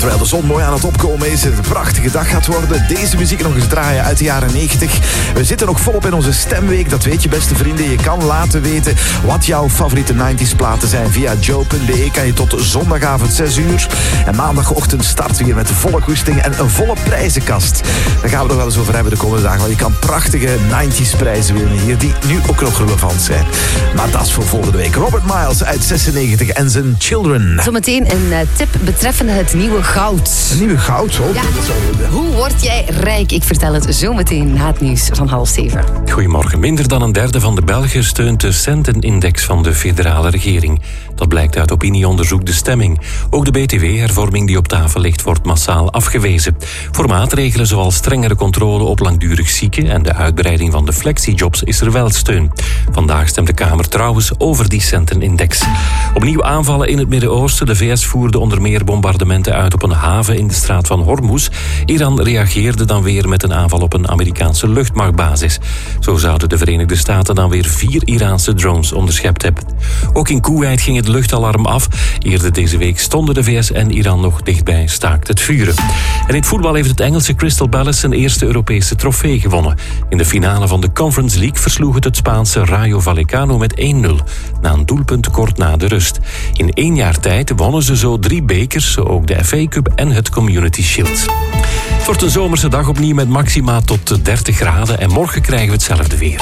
terwijl de zon mooi aan het opkomen is, het een prachtige dag gaat worden. Deze muziek nog eens draaien uit de jaren 90. We zitten nog volop in onze stemweek. Dat weet je, beste vrienden. Je kan laten weten wat jouw favoriete 90s platen zijn. Via joe.be kan je tot zondagavond 6 uur. En maandagochtend starten we weer met volle goesting en een volle prijzenkast. Daar gaan we nog wel eens over hebben de komende dagen. Want je kan prachtige 90s prijzen winnen hier, die nu ook nog relevant zijn. Maar dat is voor volgende week. Robert Miles uit 96 en zijn Children. Zometeen een tip betreffende het nieuwe goud. Een nieuwe goud, hoor. Ja. Hoe word jij rijk? Ik vertel het zometeen na het nieuws van 6:30. Goedemorgen. Minder dan een derde van de Belgen steunt de centenindex van de federale regering. Dat blijkt uit opinieonderzoek De Stemming. Ook de BTW-hervorming die op tafel ligt wordt massaal afgewezen. Voor maatregelen zoals strengere controle op langdurig zieken en de uitbreiding van de flexijobs is er wel steun. Vandaag stemt de Kamer trouwens over die centenindex. Opnieuw aanvallen in het Midden-Oosten. De VS voerde onder meer bombardementen uit op een haven in de straat van Hormuz. Iran reageerde dan weer met een aanval op een Amerikaanse luchtmachtbasis. Zo zouden de Verenigde Staten dan weer 4 Iraanse drones onderschept hebben. Ook in Koeweit ging het luchtalarm af. Eerder deze week stonden de VS en Iran nog dichtbij staakt het vuren. En in het voetbal heeft het Engelse Crystal Palace zijn eerste Europese trofee gewonnen. In de finale van de Conference League versloeg het Spaanse Rayo Vallecano met 1-0. Na een doelpunt kort na de rust. In 1 jaar tijd wonnen ze zo 3 bekers, zo ook de FA Cup en het Community Shield. Het wordt een zomerse dag opnieuw met maxima tot 30 graden en morgen krijgen we hetzelfde weer.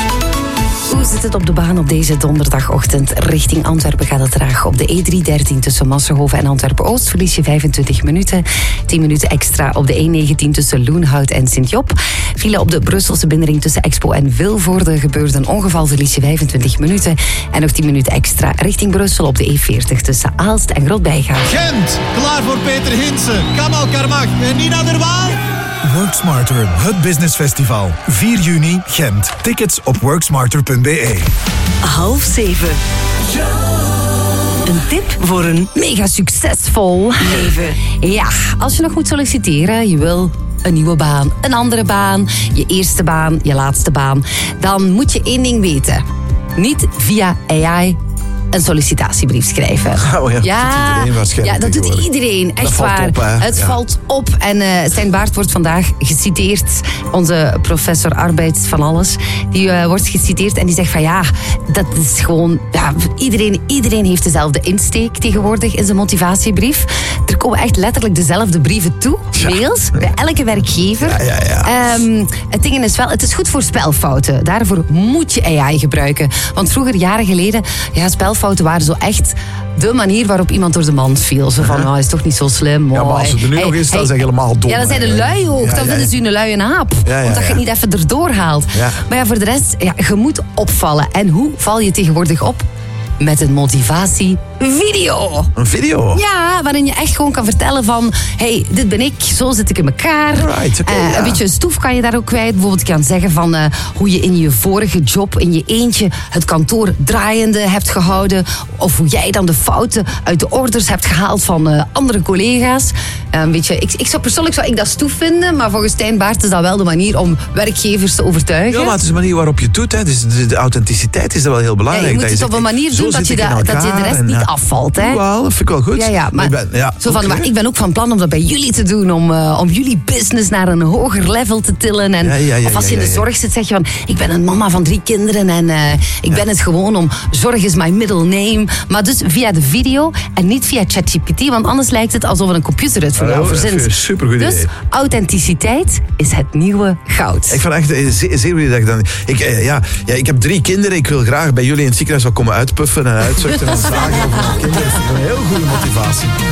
Hoe zit het op de baan op deze donderdagochtend? Richting Antwerpen gaat het traag. Op de E313 tussen Massenhoven en Antwerpen-Oost verlies je 25 minuten. 10 minuten extra op de E19 tussen Loenhout en Sint-Job. File op de Brusselse binnenring tussen Expo en Vilvoorde. Gebeurde een ongeval, verlies je 25 minuten. En nog 10 minuten extra richting Brussel op de E40 tussen Aalst en Grotbijgaard. Gent, klaar voor Peter Hinsen, Kamal Karmach en Nina der Waal. Work Smarter, het business festival. 4 juni, Gent. Tickets op worksmarter.be. 6:30. Een tip voor een Mega succesvol leven. Ja, als je nog moet solliciteren, je wil een nieuwe baan, een andere baan, je eerste baan, je laatste baan, dan moet je 1 ding weten. Niet via AI een sollicitatiebrief schrijven. Oh ja, dat doet iedereen. Echt dat waar. Valt op, het valt op. En Stijn Baert wordt vandaag geciteerd. Onze professor arbeid van alles. Die wordt geciteerd en die zegt van ja, dat is gewoon... Ja, iedereen heeft dezelfde insteek tegenwoordig in zijn motivatiebrief. Er komen echt letterlijk dezelfde brieven toe. Mails, bij elke werkgever. Het ding is wel, het is goed voor spelfouten. Daarvoor moet je AI gebruiken. Want vroeger, jaren geleden, spelfouten waren zo echt de manier waarop iemand door de mand viel. Zo van, hij is toch niet zo slim. Ja, maar als het er nu nog is, dan zijn ze helemaal dom. Ja, dan zijn de lui ook. Dan vinden ze een luie aap. Omdat je het niet even erdoor haalt. Ja. Maar ja, voor de rest, je moet opvallen. En hoe val je tegenwoordig op? Met een motivatievideo. Een video? Ja, waarin je echt gewoon kan vertellen van... hey, dit ben ik, zo zit ik in elkaar. Een beetje stoef kan je daar ook kwijt. Bijvoorbeeld je kan zeggen van hoe je in je vorige job... in je eentje het kantoor draaiende hebt gehouden. Of hoe jij dan de fouten uit de orders hebt gehaald van andere collega's. Ik zou persoonlijk dat stoef vinden. Maar volgens Stijn Baert is dat wel de manier om werkgevers te overtuigen. Ja, maar het is de manier waarop je het doet. Hè. Dus de authenticiteit is er wel heel belangrijk. Ja, je moet het op een manier doen dat je de rest niet afvalt. Hè? Wel, dat vind ik wel goed. Ik ben ook van plan om dat bij jullie te doen. Om jullie business naar een hoger level te tillen. En, of als je in de zorg zit, zeg je van... Ik ben een mama van 3 kinderen en ik ben het gewoon om... Zorg is my middle name. Maar dus via de video en niet via ChatGPT. Want anders lijkt het alsof een computer het voor jou verzint. Supergoed idee. Dus authenticiteit is het nieuwe goud. Ik vond echt zeer goed idee. Ik heb 3 kinderen. Ik wil graag bij jullie in het ziekenhuis wel komen uitpuffen en uitzuchten en zagen over mijn kinderen. Dat is een heel goede motivatie.